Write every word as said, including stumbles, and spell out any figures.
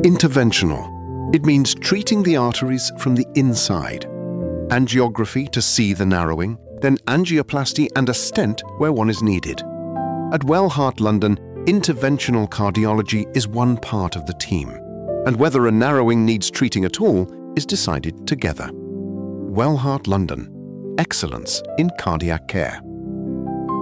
Interventional. It means treating the arteries from the inside. Angiography to see the narrowing, then angioplasty and a stent where one is needed. At Wellheart London, interventional cardiology is one part of the team, and whether a narrowing needs treating at all is decided together. Wellheart London. Excellence in cardiac care.